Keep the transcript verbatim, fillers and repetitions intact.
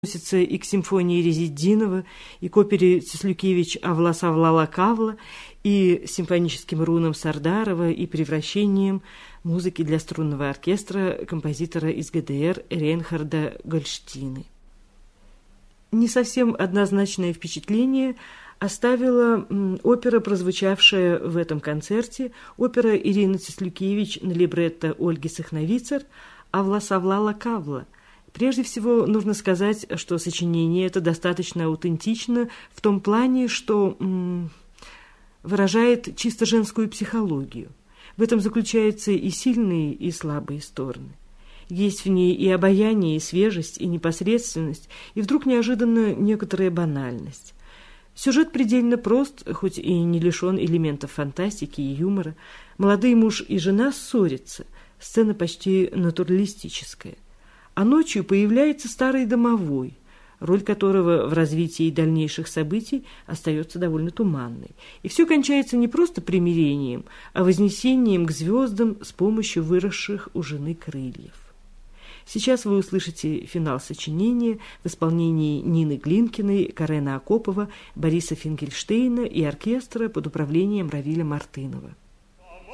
относится и к симфонии Резиддинова, и к опере Цислюкевич «Авла-Савлала Кавла», и симфоническим рунам Сардарова, и превращением музыки для струнного оркестра композитора из ГДР Рейнхарда Гольштины. Не совсем однозначное впечатление оставила опера, прозвучавшая в этом концерте, опера Ирины Цислюкевич на либретто Ольги Сахновицер «Авла-Савлала Кавла». Прежде всего, нужно сказать, что сочинение это достаточно аутентично в том плане, что м, выражает чисто женскую психологию. В этом заключаются и сильные, и слабые стороны. Есть в ней и обаяние, и свежесть, и непосредственность, и вдруг неожиданно некоторая банальность. Сюжет предельно прост, хоть и не лишен элементов фантастики и юмора. Молодой муж и жена ссорятся, сцена почти натуралистическая. А ночью появляется старый домовой, роль которого в развитии дальнейших событий остается довольно туманной. И все кончается не просто примирением, а вознесением к звездам с помощью выросших у жены крыльев. Сейчас вы услышите финал сочинения в исполнении Нины Глинкиной, Карена Акопова, Бориса Фингельштейна и оркестра под управлением Равиля Мартынова.